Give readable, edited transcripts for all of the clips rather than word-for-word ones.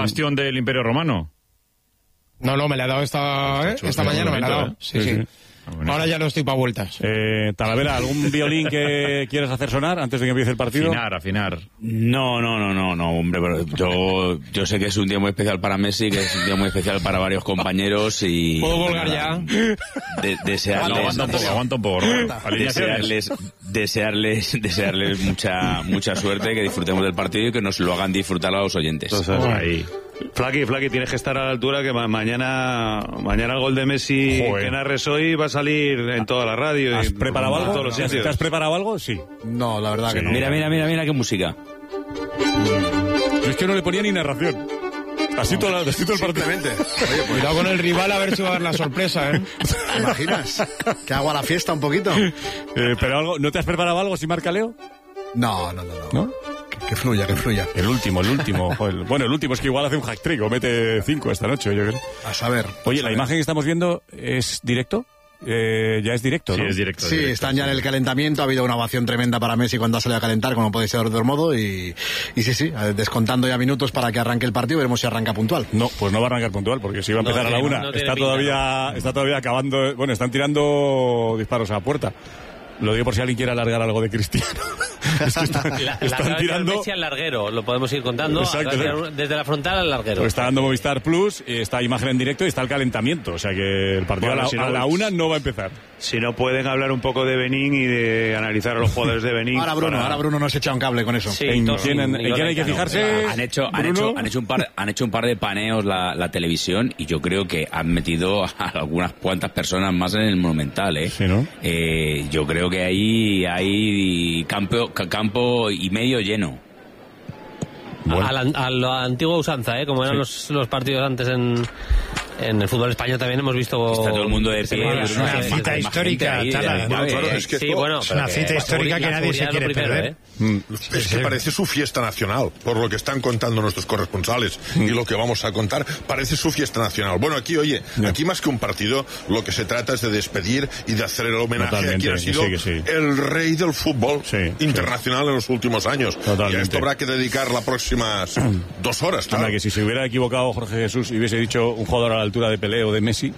bastión del Imperio Romano. No, me la ha dado esta mañana, me la ha dado. Sí. Bueno. Ahora ya no estoy para vueltas. Talavera, ¿algún violín que quieres hacer sonar antes de que empiece el partido? Afinar. No, hombre, pero yo sé que es un día muy especial para Messi, que es un día muy especial para varios compañeos y... ¿Puedo volgar ya? Desearles... Aguanta un poco. Desearles mucha suerte, que disfrutemos del partido y que nos lo hagan disfrutar a los oyentes. Entonces, ahí... Flaqui, tienes que estar a la altura, que mañana el gol de Messi que narres hoy va a salir en toda la radio. ¿Has preparado algo? Todos los sitios. ¿Te has preparado algo? Sí. No, la verdad que no. Mira qué música. Es que no le ponía ni narración. Así todo el partido. Oye, cuidado con el rival, a ver si va a haber la sorpresa, ¿eh? ¿Te imaginas? ¿Que hago a la fiesta un poquito? Pero algo, ¿no te has preparado algo si marca Leo? No. ¿No? Que fluya. El último. Joder. Bueno, el último es que igual hace un hat-trick o mete 5 esta noche, yo creo. A saber. Oye, la imagen que estamos viendo es directo. Ya es directo, ¿no? Sí, es directo. Sí, están ya en el calentamiento. Ha habido una ovación tremenda para Messi cuando ha salido a calentar, como puede ser de otro modo. Y sí, descontando ya minutos para que arranque el partido. Veremos si arranca puntual. No, pues no va a arrancar puntual, porque si va a empezar a la 1. Está todavía acabando. Bueno, están tirando disparos a la puerta. Lo digo por si alguien quiere alargar algo de Cristiano. Es que están tirando Messi al larguero, lo podemos ir contando. Exacto. Desde la frontal al larguero. Pues está dando Movistar Plus, está imagen en directo y está el calentamiento. O sea que el partido a la 1 no va a empezar. Si no pueden hablar un poco de Benín y de analizar a los jugadores de Benín. Ahora Bruno nos echa un cable con eso. Sí, ¿En quién hay que fijarse? Han hecho un par de paneos la televisión y yo creo que han metido a algunas cuantas personas más en el Monumental, ¿eh? Sí, ¿no? Yo creo que ahí hay campo y medio lleno. Bueno. A la antigua usanza, como eran los partidos antes en el fútbol español también hemos visto... Está todo el mundo de pie. Es una cita histórica, es una cita histórica que nadie se quiere perder. Es que parece su fiesta nacional, por lo que están contando nuestros corresponsales y lo que vamos a contar, parece su fiesta nacional. Bueno, aquí más que un partido, lo que se trata es de despedir y de hacer el homenaje a quien ha sido el rey del fútbol internacional en los últimos años. Totalmente. Y a esto habrá que dedicar las próximas 2 horas. Claro. Que si se hubiera equivocado Jorge Jesús y hubiese dicho un jugador a la altura de Pelé o de Messi,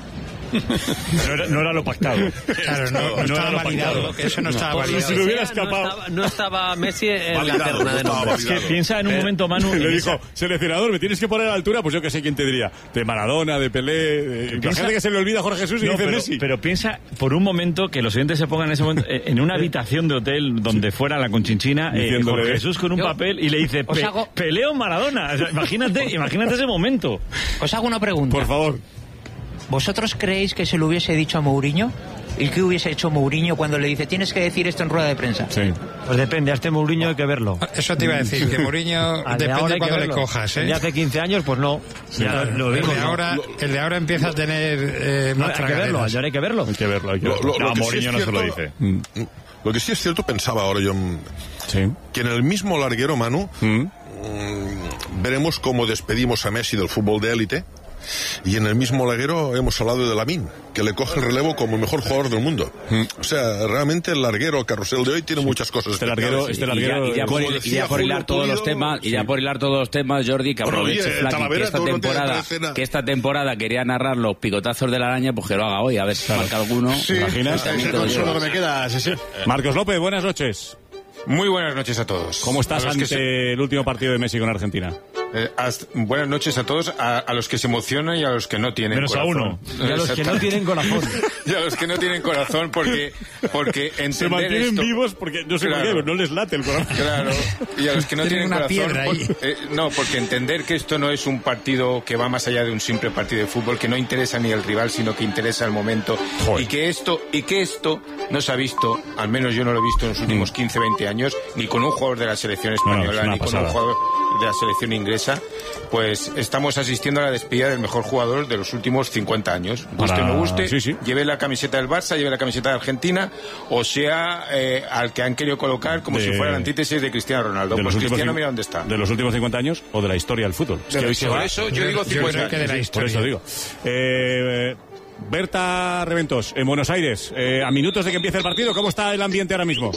no era lo pactado. Claro, no estaba validado. Eso no estaba validado. Si lo hubiera escapado. No estaba Messi en la terna de nombres. Es que piensa en un momento, Manu. Le dijo, seleccionador, me tienes que poner a la altura, pues yo que sé quién te diría. De Maradona, de Pelé. La gente que se le olvida a Jorge Jesús y dice Messi. Pero piensa por un momento que los oyentes se pongan en ese momento en una habitación de hotel donde fuera la Conchinchina, Jorge Jesús con un papel y le dice Pelé o Maradona. O sea, imagínate ese momento. Os hago una pregunta. Por favor. ¿Vosotros creéis que se lo hubiese dicho a Mourinho? ¿Y qué hubiese hecho Mourinho cuando le dice tienes que decir esto en rueda de prensa? Sí. Pues depende, a este Mourinho hay que verlo. Eso te iba a decir, que Mourinho depende cuando le cojas, El de hace 15 años, pues no. Sí. Ya lo digo, el de ahora empieza a tener más tragaderas. Hay que verlo. No, Mourinho no se lo dice. Lo que sí es cierto, pensaba ahora yo, que en el mismo larguero, Manu, veremos cómo despedimos a Messi del fútbol de élite. Y en el mismo larguero hemos hablado de Lamine, que le coge el relevo como el mejor jugador del mundo. O sea, realmente el larguero, el carrusel de hoy tiene muchas cosas. Este larguero, y ya por hilar todos los temas, Jordi, que aproveche que esta temporada quería narrar los picotazos de la araña, pues que lo haga hoy, a ver si marca alguno. Sí, ¿Imaginas? Solo que me queda, Marcos López, buenas noches. Muy buenas noches a todos. ¿Cómo estás ante el último partido de Messi con Argentina? Buenas noches a todos, a los que se emocionan y a los que no tienen corazón. Menos a uno. Y a los que no tienen corazón. Y a los que no tienen corazón porque entender se mantienen esto, vivos porque no sé por qué, no les late el corazón. Claro. Y a los que no tienen una corazón, piedra ahí. Porque entender que esto no es un partido que va más allá de un simple partido de fútbol, que no interesa ni el rival, sino que interesa el momento. Joder. Y que esto no se ha visto, al menos yo no lo he visto en los últimos 15, 20 años, ni con un jugador de la selección española, ni con un jugador de la selección inglesa. Pues estamos asistiendo a la despedida del mejor jugador de los últimos 50 años. Guste o no guste, lleve la camiseta del Barça, lleve la camiseta de Argentina, o sea, al que han querido colocar como si fuera la antítesis de Cristiano Ronaldo. Pues Cristiano, mira dónde está. ¿De los últimos 50 años o de la historia del fútbol? Por eso yo digo 50 años. Por eso digo. Berta Reventos, en Buenos Aires, a minutos de que empiece el partido, ¿cómo está el ambiente ahora mismo?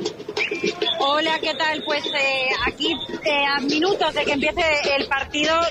Hola, ¿qué tal? Pues aquí a minutos de que empiece el partido